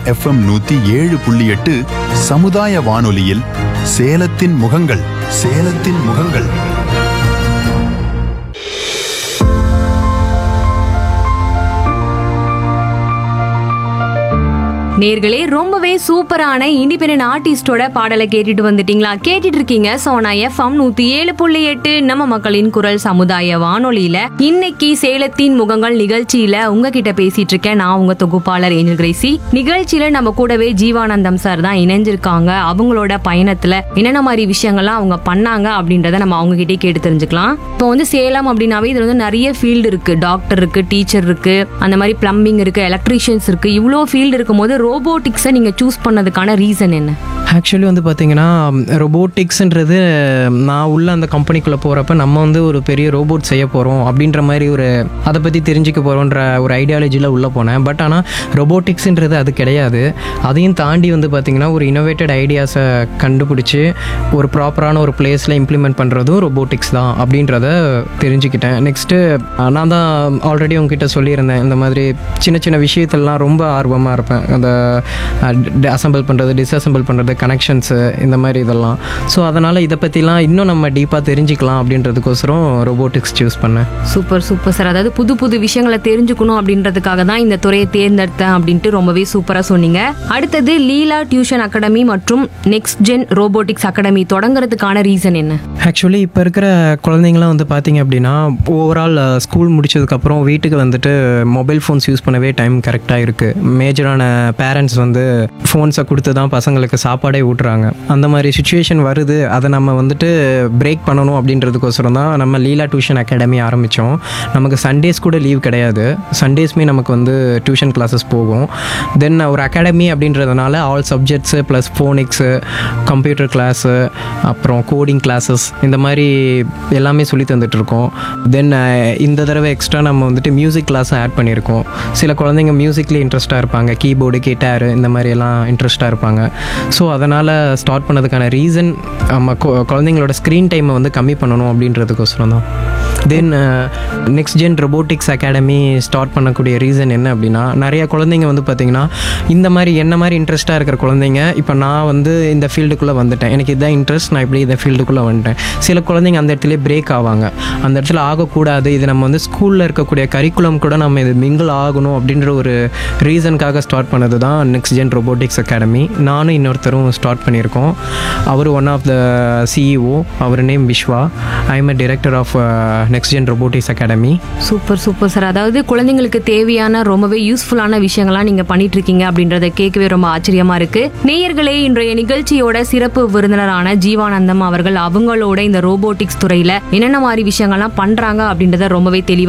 FM 107.8 சமுதாய வானொலியில் சேலத்தின் முகங்கள். சேலத்தின் முகங்கள். நேர்களே, ரொம்பவே சூப்பரான இண்டிபெண்டன்ட் ஆர்டிஸ்டோட பாடலை கேட்டுட்டு வந்துட்டீங்களா? கேட்டுட்டு இருக்கீங்க சோனா FM 107.8 நம்ம மக்களின் குரல் சமுதாய வானொலியில. இன்னைக்கு சேலத்தின் முகங்கள் நிகழ்ச்சியில உங்ககிட்ட பேசிட்டு இருக்கேன் நான், உங்க தொகுப்பாளர் ஏஞ்சல் கிரேசி. நிகழ்ச்சியில நம்ம கூடவே ஜீவானந்தம் சார் தான் இணைஞ்சிருக்காங்க. அவங்களோட பயணத்துல என்னென்ன மாதிரி விஷயங்கள்லாம் அவங்க பண்ணாங்க அப்படின்றத நம்ம அவங்க கிட்டே கேட்டு தெரிஞ்சுக்கலாம். இப்போ சேலம் அப்படின்னாவே இதுல நிறைய ஃபீல்டு இருக்கு. டாக்டர் இருக்கு, டீச்சர் இருக்கு, அந்த மாதிரி பிளம்பிங் இருக்கு, எலக்ட்ரீஷியன்ஸ் இருக்கு. இவ்வளோ ஃபீல்டு இருக்கும் போது ரோபோட்டிக்ஸை நீங்கள் சூஸ் பண்ணதுக்கான ரீசன் என்ன? ஆக்சுவலி பார்த்தீங்கன்னா, ரோபோட்டிக்ஸ்ன்றது நான் உள்ள அந்த கம்பெனிக்குள்ளே போகிறப்ப நம்ம ஒரு பெரிய ரோபோட் செய்ய போகிறோம் அப்படின்ற மாதிரி அதை பற்றி தெரிஞ்சுக்க போகிறோன்ற ஒரு ஐடியாலஜியில் உள்ளே போனேன். பட் ஆனால் ரோபோட்டிக்ஸ்ன்றது அது கிடையாது. அதையும் தாண்டி பார்த்தீங்கன்னா ஒரு இனோவேட்டட் ஐடியாஸை கண்டுபிடிச்சி ஒரு ப்ராப்பரான ஒரு பிளேஸில் இம்ப்ளிமெண்ட் பண்ணுறதும் ரோபோட்டிக்ஸ் தான் அப்படின்றத தெரிஞ்சுக்கிட்டேன். நெக்ஸ்ட்டு நான் தான் ஆல்ரெடி உங்ககிட்ட சொல்லியிருந்தேன், இந்த மாதிரி சின்ன சின்ன விஷயத்தெல்லாம் ரொம்ப ஆர்வமாக இருப்பேன். அந்த அசம்பிள் பண்ணுறது, டிஸ்அசம்பிள் பண்ணுறது, கனெக்ஷன்ஸு, இந்த மாதிரி இதெல்லாம். ஸோ அதனால் இதை பற்றிலாம் இன்னும் நம்ம டீப்பாக தெரிஞ்சுக்கலாம் அப்படின்றதுக்கோசரம் ரோபோட்டிக்ஸ் சூஸ் பண்ணேன். Super super sir. அதாவது புது புது விஷயங்களை தெரிஞ்சுக்கணும் அப்படின்றதுக்காக தான் இந்த துறையை தேர்ந்தெடுத்தேன் அப்படின்ட்டு ரொம்பவே சூப்பராக சொன்னீங்க. அடுத்தது லீலா டியூஷன் அகாடமி மற்றும் next gen robotics academy தொடங்குறதுக்கான reason என்ன? ஆக்சுவலி இப்போ இருக்கிற குழந்தைங்களாம் பார்த்தீங்க அப்படின்னா, ஓவரால் ஸ்கூல் முடிச்சதுக்கப்புறம் வீட்டுக்கு மொபைல் ஃபோன்ஸ் யூஸ் பண்ணவே டைம் கரெக்டாக இருக்குது. மேஜரான பேரண்ட்ஸ் ஃபோன்ஸை கொடுத்து தான் பசங்களுக்கு சாப்பாடே ஊட்டுறாங்க. அந்த மாதிரி சுச்சுவேஷன் வருது. அதை நம்ம பிரேக் பண்ணணும் அப்படின்றதுக்கோசரம் தான் நம்ம லீலா டியூஷன் அகாடமி ஆரம்பித்தோம். நமக்கு சண்டேஸ் கூட லீவ் கிடையாது. சண்டேஸ்மே நமக்கு டியூஷன் கிளாஸஸ் போகும். தென் ஒரு அகாடமி அப்படின்றதுனால all subjects plus phonics, computer class, அப்புறம் கோடிங் கிளாஸஸ், இந்த மாதிரி எல்லாமே சொல்லி தந்துட்டுருக்கோம். தென் இந்த தடவை எக்ஸ்ட்ரா நம்ம மியூசிக் கிளாஸை ஆட் பண்ணியிருக்கோம். சில குழந்தைங்க மியூசிக்லேயே இன்ட்ரெஸ்ட்டாக இருப்பாங்க, கீபோர்டு, கிட்டாரு, இந்த மாதிரி எல்லாம் இன்ட்ரெஸ்ட்டாக இருப்பாங்க. ஸோ அதனால் ஸ்டார்ட் பண்ணதுக்கான ரீசன் நம்ம குழந்தைங்களோட ஸ்க்ரீன் டைமை கம்மி பண்ணணும் அப்படின்றதுக்கோசரம் தான். Then next gen robotics academy start பண்ணக்கூடிய ரீசன் என்ன அப்படின்னா, நிறைய குழந்தைங்க பார்த்திங்கன்னா இந்த மாதிரி என்ன மாதிரி இன்ட்ரெஸ்ட்டாக இருக்கிற குழந்தைங்க, இப்போ நான் இந்த ஃபீல்டுக்குள்ளே வந்துட்டேன், எனக்கு இதுதான் இன்ட்ரெஸ்ட், நான் இப்படி இந்த ஃபீல்டுக்குள்ளே வந்துட்டேன். சில குழந்தைங்க அந்த இடத்துல பிரேக் ஆவாங்க. அந்த இடத்துல ஆகக்கூடாது, இது நம்ம ஸ்கூலில் இருக்கக்கூடிய கரிக்குலம் கூட நம்ம இது மிங்கிள் ஆகணும் அப்படின்ற ஒரு ரீசனுக்காக ஸ்டார்ட் பண்ணது தான் நெக்ஸ்ட் ஜென் ரோபோட்டிக்ஸ் அகாடமி. நானும் இன்னொருத்தரும் ஸ்டார்ட் பண்ணியிருக்கோம். அவர் one of the CEO. Our name Vishwa. I am director of next gen robotics academy. Super super sir. அதாவது குழந்தைங்களுக்கு தேவையான ரொம்பவே யூஸ்ஃபுல்லான விஷயங்கள்லாம் நீங்க பண்ணிட்டு இருக்கீங்க அப்படின்றத கேட்கவே ரொம்ப ஆச்சரியமா இருக்கு. நேயர்களே, இன்றைய நிகழ்ச்சியோட சிறப்பு விருந்தினரான ஜீவானந்தம் அவர்கள் அவங்களோட இந்த ரோபோட்டிக்ஸ் துறையில என்னென்ன மாதிரி விஷயங்கள்லாம் பண்றாங்க அப்படின்றத ரொம்பவே தெளிவா